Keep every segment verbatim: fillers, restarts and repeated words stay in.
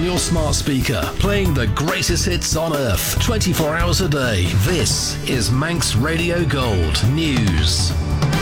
your smart speaker, playing the greatest hits on earth, twenty-four hours a day. This is Manx Radio Gold News.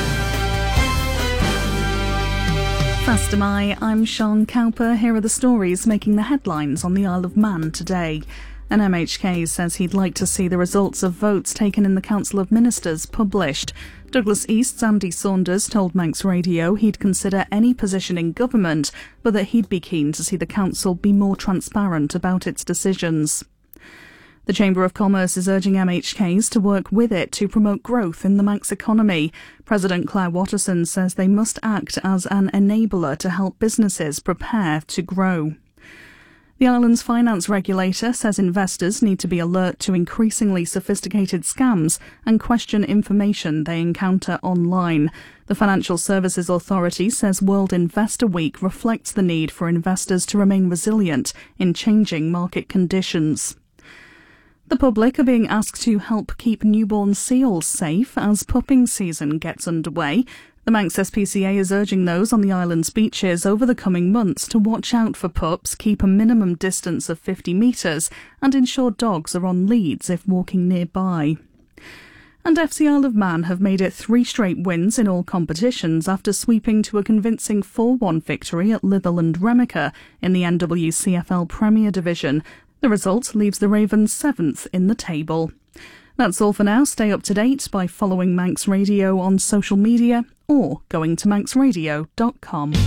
First am I, I'm Sean Cowper. Here are the stories making the headlines on the Isle of Man today. An M H K says he'd like to see the results of votes taken in the Council of Ministers published. Douglas East's Andy Saunders told Manx Radio he'd consider any position in government, but that he'd be keen to see the council be more transparent about its decisions. The Chamber of Commerce is urging M H Ks to work with it to promote growth in the Manx economy. President Claire Watterson says they must act as an enabler to help businesses prepare to grow. The island's finance regulator says investors need to be alert to increasingly sophisticated scams and question information they encounter online. The Financial Services Authority says World Investor Week reflects the need for investors to remain resilient in changing market conditions. The public are being asked to help keep newborn seals safe as pupping season gets underway. The Manx S P C A is urging those on the island's beaches over the coming months to watch out for pups, keep a minimum distance of fifty metres and ensure dogs are on leads if walking nearby. And F C Isle of Man have made it three straight wins in all competitions after sweeping to a convincing four one victory at Litherland and Remica in the N W C F L Premier Division. The result leaves the Ravens seventh in the table. That's all for now. Stay up to date by following Manx Radio on social media or going to manx radio dot com.